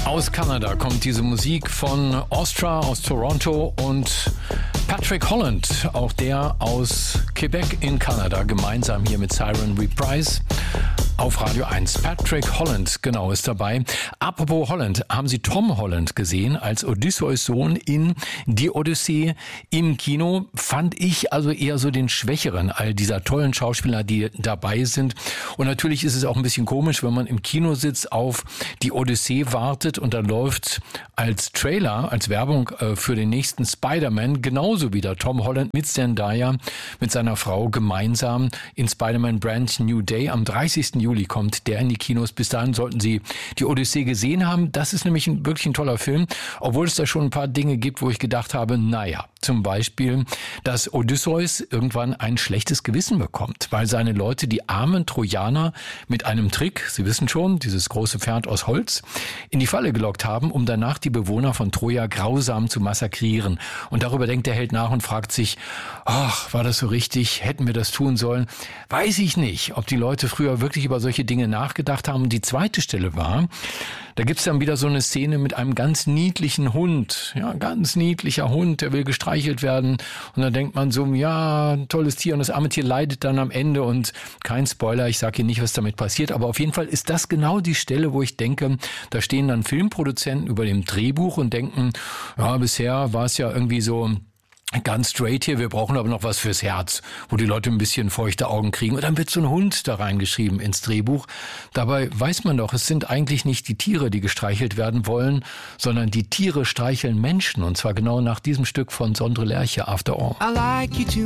Aus Kanada kommt diese Musik von Ostra aus Toronto und Patrick Holland, auch der aus Quebec in Kanada, gemeinsam hier mit Siren Reprise auf Radio 1. Patrick Holland, genau, ist dabei. Apropos Holland, haben Sie Tom Holland gesehen als Odysseus Sohn in Die Odyssee im Kino? Fand ich also eher so den schwächeren all dieser tollen Schauspieler, die dabei sind. Und natürlich ist es auch ein bisschen komisch, wenn man im Kino sitzt, auf Die Odyssee wartet und dann läuft als Trailer, als Werbung für den nächsten Spider-Man genauso wieder Tom Holland mit Zendaya, mit seiner Frau gemeinsam in Spider-Man Brand New Day. Am 30. Juli kommt der in die Kinos. Bis dahin sollten Sie Die Odyssee gesehen haben. Das ist nämlich wirklich ein toller Film, obwohl es da schon ein paar Dinge gibt, wo ich gedacht habe, naja, zum Beispiel, dass Odysseus irgendwann ein schlechtes Gewissen bekommt, weil seine Leute die armen Trojaner mit einem Trick, Sie wissen schon, dieses große Pferd aus Holz, in die Falle gelockt haben, um danach die Bewohner von Troja grausam zu massakrieren. Und darüber denkt der Held nach und fragt sich, ach, war das so richtig? Hätten wir das tun sollen? Weiß ich nicht, ob die Leute früher wirklich über solche Dinge nachgedacht haben. Und die zweite Stelle war, da gibt's dann wieder so eine Szene mit einem ganz niedlichen Hund. Ja, ganz niedlicher Hund, der will gestreichelt werden. Und dann denkt man so, ja, ein tolles Tier. Und das arme Tier leidet dann am Ende. Und kein Spoiler, ich sage Ihnen nicht, was damit passiert. Aber auf jeden Fall ist das genau die Stelle, wo ich denke, da stehen dann Filmproduzenten über dem Drehbuch und denken, ja, bisher war es ja irgendwie so ganz straight hier, wir brauchen aber noch was fürs Herz, wo die Leute ein bisschen feuchte Augen kriegen. Und dann wird so ein Hund da reingeschrieben ins Drehbuch. Dabei weiß man doch, es sind eigentlich nicht die Tiere, die gestreichelt werden wollen, sondern die Tiere streicheln Menschen. Und zwar genau nach diesem Stück von Sondre Lerche, After All. I like you too